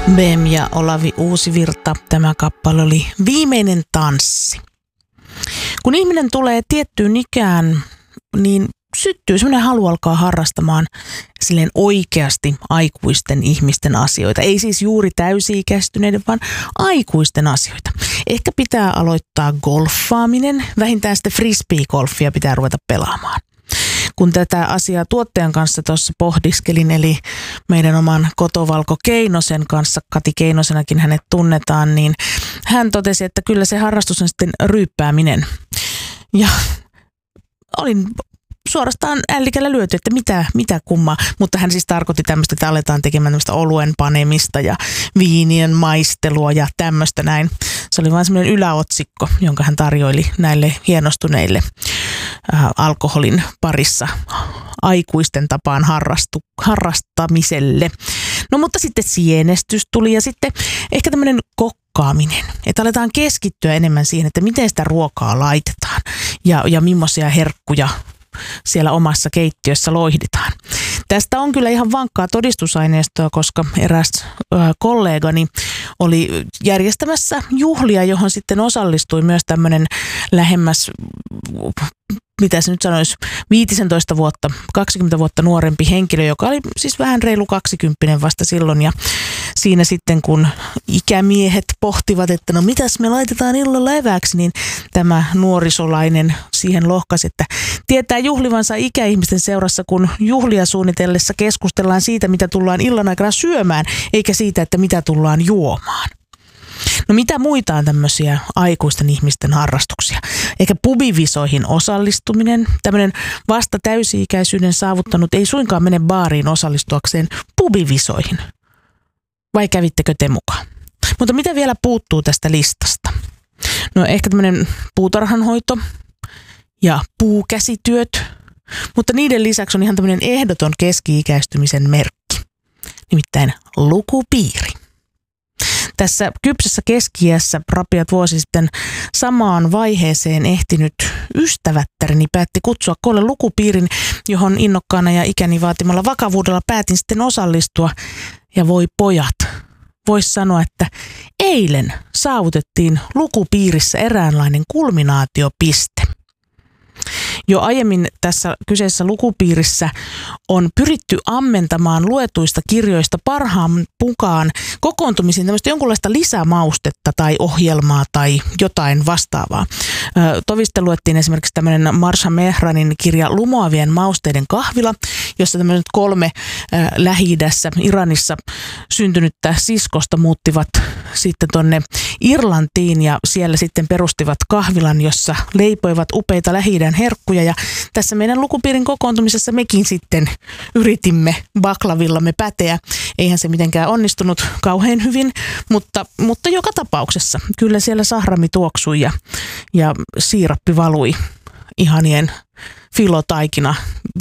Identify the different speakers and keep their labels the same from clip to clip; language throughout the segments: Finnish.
Speaker 1: Bem ja Olavi Uusivirta, tämä kappale oli Viimeinen tanssi. Kun ihminen tulee tiettyyn ikään, niin syttyy semmoinen halu alkaa harrastamaan silleen oikeasti aikuisten ihmisten asioita. Ei siis juuri täysi-ikäistyneiden, vaan aikuisten asioita. Ehkä pitää aloittaa golfaaminen, vähintään sitten frisbee-golfia pitää ruveta pelaamaan. Kun tätä asiaa tuottajan kanssa tuossa pohdiskelin, eli meidän oman Kotovalko Keinosen kanssa, Kati Keinosenakin hänet tunnetaan, niin hän totesi, että kyllä se harrastus on sitten ryyppääminen. Ja olin suorastaan ällikällä lyöty, että mitä kummaa, mutta hän siis tarkoitti tämmöistä, että aletaan tekemään tämmöistä oluen panemista ja viinien maistelua ja tämmöistä näin. Se oli vain semmoinen yläotsikko, jonka hän tarjoili näille hienostuneille alkoholin parissa aikuisten tapaan harrastamiselle. No mutta sitten sienestys tuli ja sitten ehkä tämmöinen kokkaaminen, että aletaan keskittyä enemmän siihen, että miten sitä ruokaa laitetaan ja millaisia herkkuja siellä omassa keittiössä loihditaan. Tästä on kyllä ihan vankkaa todistusaineistoa, koska eräs kollegani oli järjestämässä juhlia, johon sitten osallistui myös tämmöinen lähemmäs, mitä se nyt sanoisi, 15 vuotta, 20 vuotta nuorempi henkilö, joka oli siis vähän reilu 20 vasta silloin. Ja siinä sitten, kun ikämiehet pohtivat, että no mitäs me laitetaan illalla evääksi, niin tämä nuorisolainen siihen lohkasi, että tietää juhlivansa ikäihmisten seurassa, kun juhlia suunnitellessa keskustellaan siitä, mitä tullaan illan aikana syömään, eikä siitä, että mitä tullaan juomaan. No mitä muita on tämmöisiä aikuisten ihmisten harrastuksia? Eikä pubivisoihin osallistuminen. Tämmöinen vasta täysi-ikäisyyden saavuttanut ei suinkaan mene baariin osallistuakseen pubivisoihin. Vai kävittekö te mukaan? Mutta mitä vielä puuttuu tästä listasta? No ehkä tämmöinen puutarhanhoito ja puukäsityöt. Mutta niiden lisäksi on ihan tämmöinen ehdoton keski-ikäistymisen merkki. Nimittäin lukupiiri. Tässä kypsässä keski-iässä rapiat vuosi sitten samaan vaiheeseen ehtinyt ystävättäreni päätti kutsua koolle lukupiirin, johon innokkaana ja ikäni vaatimalla vakavuudella päätin sitten osallistua. Ja voi pojat, voisi sanoa, että eilen saavutettiin lukupiirissä eräänlainen kulminaatiopiste. Jo aiemmin tässä kyseisessä lukupiirissä on pyritty ammentamaan luetuista kirjoista parhaan mukaan kokoontumisiin tämmöistä jonkunlaista lisämaustetta tai ohjelmaa tai jotain vastaavaa. Tovista luettiin esimerkiksi tämmöinen Marsha Mehranin kirja Lumoavien mausteiden kahvila, jossa tämmöiset 3 Lähi-idässä Iranissa syntynyttä siskosta muuttivat sitten tonne Irlantiin ja siellä sitten perustivat kahvilan, jossa leipoivat upeita Lähi-idän herkkuja. Ja tässä meidän lukupiirin kokoontumisessa mekin sitten yritimme baklavillamme päteä. Eihän se mitenkään onnistunut kauhean hyvin, mutta joka tapauksessa kyllä siellä sahrami tuoksui ja siirappi valui ihanien filotaikina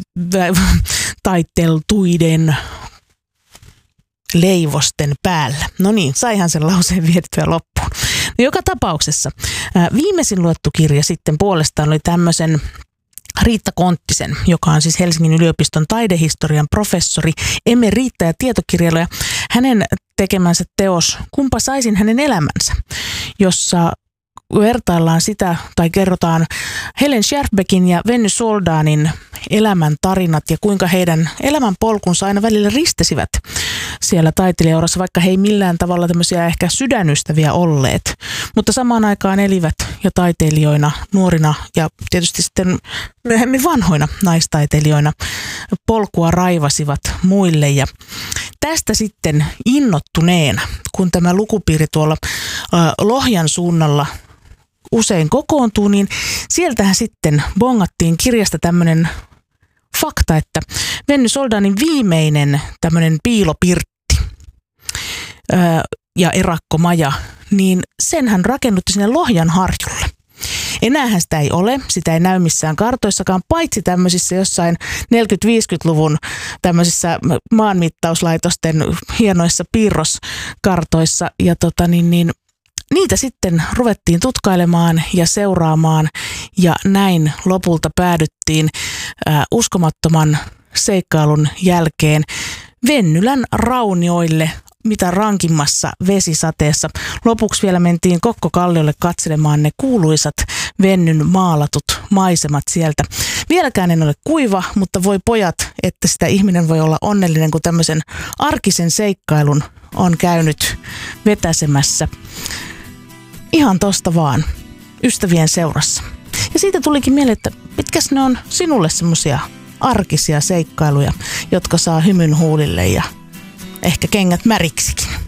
Speaker 1: taiteltuiden leivosten päällä. No niin, saihan sen lauseen viedettyä loppuun. No joka tapauksessa viimeisin luettu kirja sitten puolestaan oli tämmöisen Riitta Konttisen, joka on siis Helsingin yliopiston taidehistorian professori, emeriitta ja tietokirjailija. Hänen tekemänsä teos Kumpa saisin hänen elämänsä, jossa vertaillaan sitä tai kerrotaan Helen Scherfbeckin ja Venny Soldanin elämän tarinat ja kuinka heidän elämän polkunsa aina välillä ristesivät siellä taiteilijaurassa, vaikka he ei millään tavalla tämmöisiä ehkä sydänystäviä olleet, mutta samaan aikaan elivät jo taiteilijoina, nuorina ja tietysti sitten myöhemmin vanhoina naistaiteilijoina polkua raivasivat muille ja tästä sitten innottuneena, kun tämä lukupiiri tuolla Lohjan suunnalla usein kokoontuu, niin sieltähän sitten bongattiin kirjasta tämmöinen fakta, että Venny Soldanin viimeinen tämmöinen piilopirtti ja erakkomaja, niin sen hän rakennutti sinne Lohjan harjulle. Enäähän sitä ei ole, sitä ei näy missään kartoissakaan, paitsi tämmöisissä jossain 40-50-luvun tämmöisissä maanmittauslaitosten hienoissa piirroskartoissa ja niitä sitten ruvettiin tutkailemaan ja seuraamaan ja näin lopulta päädyttiin uskomattoman seikkailun jälkeen Vennylän raunioille mitä rankimmassa vesisateessa. Lopuksi vielä mentiin Kokkokalliolle katselemaan ne kuuluisat Vennyn maalatut maisemat sieltä. Vieläkään en ole kuiva, mutta voi pojat, että sitä ihminen voi olla onnellinen, kun tämmöisen arkisen seikkailun on käynyt vetäsemässä. Ihan tosta vaan, ystävien seurassa. Ja siitä tulikin mieleen, että mitkäs ne on sinulle semmoisia arkisia seikkailuja, jotka saa hymyn huulille ja ehkä kengät märiksikin.